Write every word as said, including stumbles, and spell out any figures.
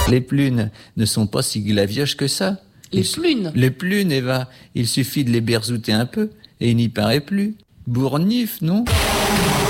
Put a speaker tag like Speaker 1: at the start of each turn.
Speaker 1: Les plunes ne sont pas si glavioches que ça.
Speaker 2: Les
Speaker 1: Il-
Speaker 2: plunes
Speaker 1: Les plunes, Eva. Il suffit de les berzouter un peu et il n'y paraît plus. Bournif, non ?